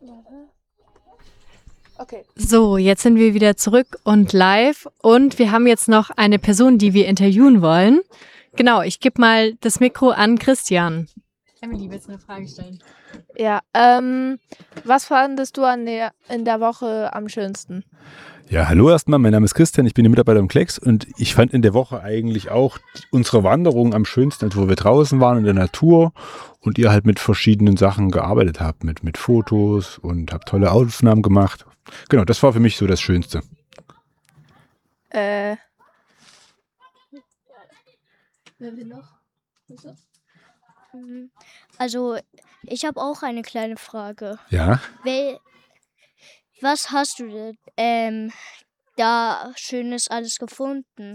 Okay. So, jetzt sind wir wieder zurück und live und wir haben jetzt noch eine Person, die wir interviewen wollen. Genau, ich gebe mal das Mikro an Christian. Emily, willst du eine Frage stellen? Ja, was fandest du in der Woche am schönsten? Ja, hallo erstmal, mein Name ist Christian, ich bin der Mitarbeiter im Klecks und ich fand in der Woche eigentlich auch unsere Wanderung am schönsten, also wo wir draußen waren in der Natur und ihr halt mit verschiedenen Sachen gearbeitet habt, mit Fotos und habt tolle Aufnahmen gemacht. Genau, das war für mich so das Schönste. Wer will noch? Also, ich habe auch eine kleine Frage. Ja? Was hast du denn da Schönes alles gefunden?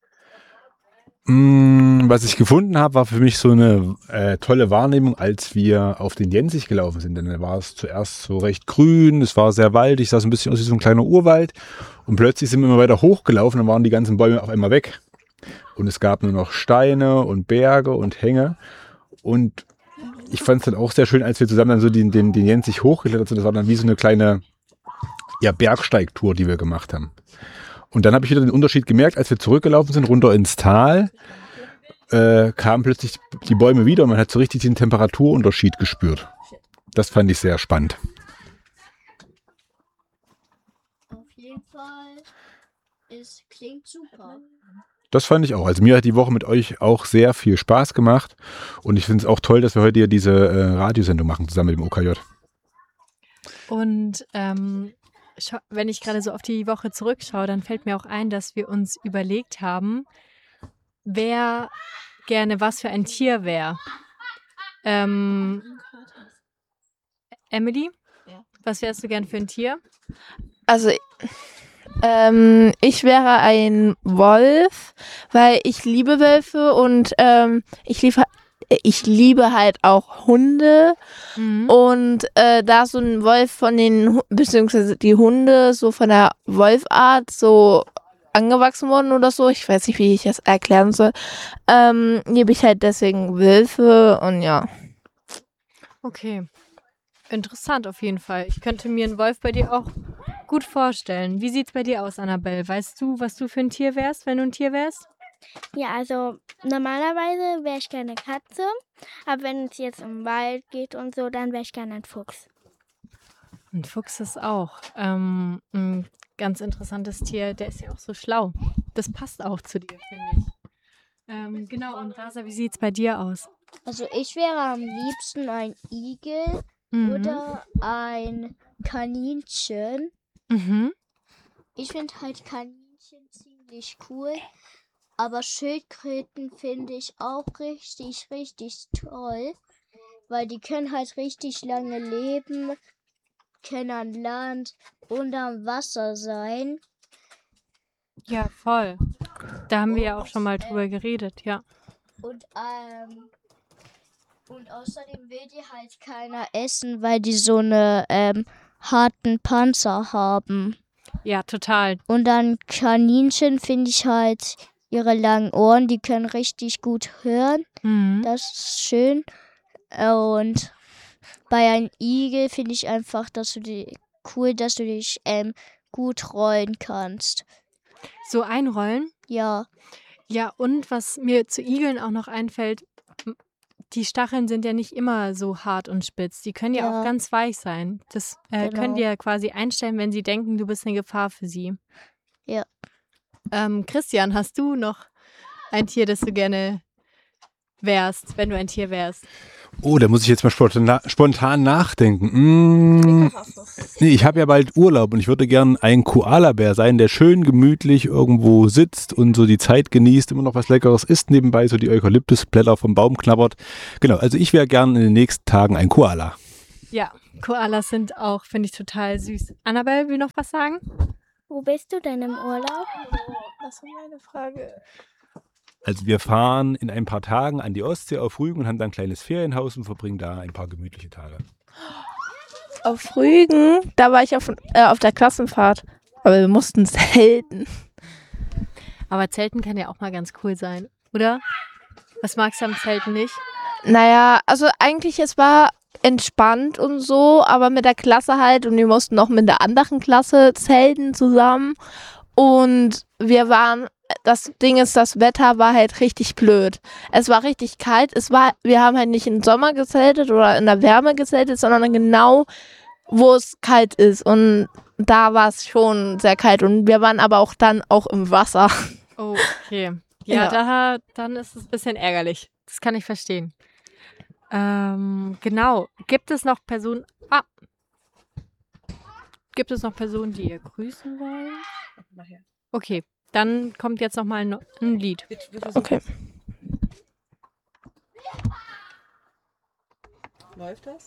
Was ich gefunden habe, war für mich so eine tolle Wahrnehmung, als wir auf den Jensich gelaufen sind. Denn da war es zuerst so recht grün, es war sehr waldig, sah so ein bisschen aus wie so ein kleiner Urwald. Und plötzlich sind wir immer weiter hochgelaufen, dann waren die ganzen Bäume auf einmal weg. Und es gab nur noch Steine und Berge und Hänge. Und ich fand es dann auch sehr schön, als wir zusammen dann so den Jensich hochgeklettert sind. Das war dann wie so eine kleine Bergsteigtour, die wir gemacht haben. Und dann habe ich wieder den Unterschied gemerkt, als wir zurückgelaufen sind, runter ins Tal, kamen plötzlich die Bäume wieder und man hat so richtig den Temperaturunterschied gespürt. Das fand ich sehr spannend. Auf jeden Fall, es klingt super. Das fand ich auch. Also mir hat die Woche mit euch auch sehr viel Spaß gemacht und ich finde es auch toll, dass wir heute hier diese Radiosendung machen, zusammen mit dem OKJ. Und wenn ich gerade so auf die Woche zurückschaue, dann fällt mir auch ein, dass wir uns überlegt haben, wer gerne was für ein Tier wäre. Emily, was wärst du gern für ein Tier? Also, ich wäre ein Wolf, weil ich liebe Wölfe und ich liebe halt auch Hunde. Und da so ein Wolf beziehungsweise die Hunde so von der Wolfart so angewachsen wurden oder so, ich weiß nicht, wie ich das erklären soll, liebe ich halt deswegen Wölfe und ja. Okay, interessant auf jeden Fall. Ich könnte mir einen Wolf bei dir auch gut vorstellen. Wie sieht's bei dir aus, Annabelle? Weißt du, was du für ein Tier wärst, wenn du ein Tier wärst? Ja, also normalerweise wäre ich gerne Katze, aber wenn es jetzt im Wald geht und so, dann wäre ich gerne ein Fuchs. Ein Fuchs ist auch ein ganz interessantes Tier. Der ist ja auch so schlau. Das passt auch zu dir, finde ich. Genau, und Rasa, wie sieht's bei dir aus? Also ich wäre am liebsten ein Igel oder ein Kaninchen. Mhm. Ich finde halt Kaninchen ziemlich cool, aber Schildkröten finde ich auch richtig, richtig toll, weil die können halt richtig lange leben, können an Land und am Wasser sein. Ja, voll. Da haben wir ja auch schon mal drüber geredet, ja. Und außerdem will die halt keiner essen, weil die so eine harten Panzer haben. Ja, total. Und dann Kaninchen finde ich halt ihre langen Ohren, die können richtig gut hören. Mhm. Das ist schön. Und bei einem Igel finde ich einfach, dass du dich gut rollen kannst. So einrollen? Ja. Ja, und was mir zu Igeln auch noch einfällt, die Stacheln sind ja nicht immer so hart und spitz. Die können ja auch ganz weich sein. Das können die ja quasi einstellen, wenn sie denken, du bist eine Gefahr für sie. Ja. Christian, hast du noch ein Tier, das du gerne wärst, wenn du ein Tier wärst? Oh, da muss ich jetzt mal spontan nachdenken. Nee, ich habe ja bald Urlaub und ich würde gern ein Koalabär sein, der schön gemütlich irgendwo sitzt und so die Zeit genießt, immer noch was Leckeres isst, nebenbei so die Eukalyptusblätter vom Baum knabbert. Genau, also ich wäre gern in den nächsten Tagen ein Koala. Ja, Koalas sind auch, finde ich, total süß. Annabelle will noch was sagen? Wo bist du denn im Urlaub? Das ist meine Frage. Also wir fahren in ein paar Tagen an die Ostsee auf Rügen und haben da ein kleines Ferienhaus und verbringen da ein paar gemütliche Tage. Auf Rügen, da war ich auf der Klassenfahrt, aber wir mussten zelten. Aber Zelten kann ja auch mal ganz cool sein, oder? Was magst du am Zelten nicht? Naja, also eigentlich, es war entspannt und so, aber mit der Klasse halt und wir mussten noch mit der anderen Klasse zelten zusammen und das Ding ist, das Wetter war halt richtig blöd. Es war richtig kalt, wir haben halt nicht im Sommer gezeltet oder in der Wärme gezeltet, sondern genau, wo es kalt ist und da war es schon sehr kalt und wir waren aber auch dann auch im Wasser. Oh, okay. Ja, dann ist es ein bisschen ärgerlich. Das kann ich verstehen. Genau. Gibt es noch Personen, die ihr grüßen wollen? Okay, dann kommt jetzt noch mal ein Lied. Okay. Läuft das?